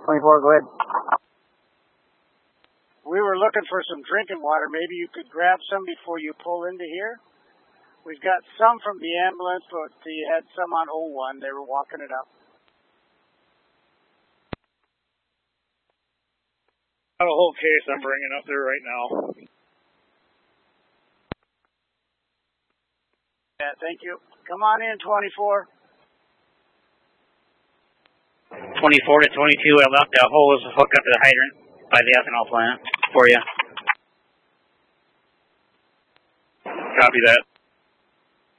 24, go ahead. We were looking for some drinking water. Maybe you could grab some before you pull into here. We've got some from the ambulance, but you had some on 01. They were walking it up. Got a whole case I'm bringing up there right now. Yeah, thank you. Come on in, 24. 24 to 22, I left a hose hooked up to the hydrant by the ethanol plant for you. Copy that.